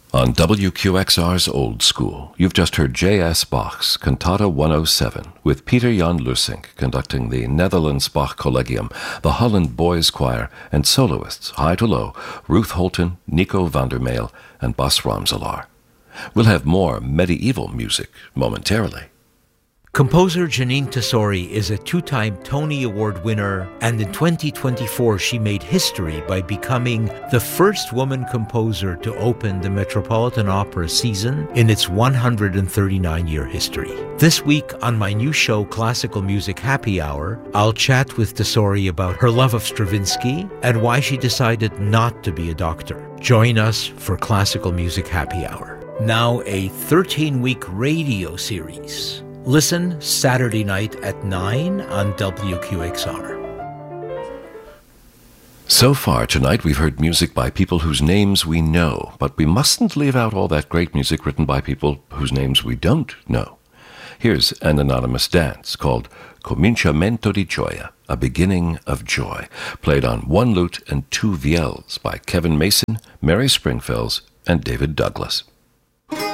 On WQXR's Old School, you've just heard J.S. Bach's Cantata 107, with Peter Jan Lusink conducting the Netherlands Bach Collegium, the Holland Boys Choir, and soloists, high to low, Ruth Holton, Nico van der Meel, and Bas Ramselaar. We'll have more medieval music momentarily. Composer Jeanine Tesori is a two-time Tony Award winner, and in 2024 she made history by becoming the first woman composer to open the Metropolitan Opera season in its 139-year history. This week on my new show, Classical Music Happy Hour, I'll chat with Tesori about her love of Stravinsky and why she decided not to be a doctor. Join us for Classical Music Happy Hour. Now a 13-week radio series. Listen Saturday night at 9 on WQXR. So far tonight we've heard music by people whose names we know, but we mustn't leave out all that great music written by people whose names we don't know. Here's an anonymous dance called Cominciamento di Gioia, a beginning of joy, played on one lute and two viels by Kevin Mason, Mary Springfells, and David Douglas.